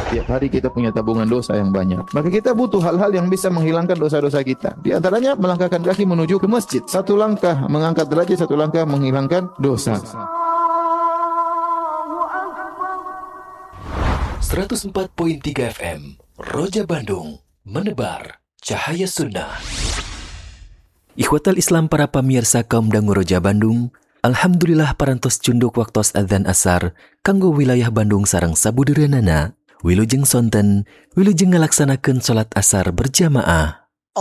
Tiap hari kita punya tabungan dosa yang banyak. Maka kita butuh hal-hal yang bisa menghilangkan dosa-dosa kita. Di antaranya melangkahkan kaki menuju ke masjid. Satu langkah mengangkat derajat, satu langkah menghilangkan dosa. 104.3 FM Roja Bandung, menebar cahaya sunnah. Ikhwatal Islam para pemirsa kaum dangu Roja Bandung, alhamdulillah parantos cunduk waktos adzan asar kanggo wilayah Bandung sareng sabudereunana. Wilujeng sonten, wilujeng ngalaksanakeun salat asar berjamaah.